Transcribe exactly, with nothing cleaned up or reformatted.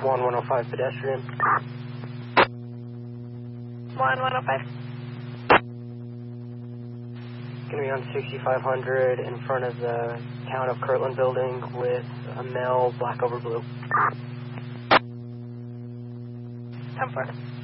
one one oh five pedestrian. one one oh five. Going to be on sixty-five hundred in front of the Town of Kirtland building with a male black over blue. ten four.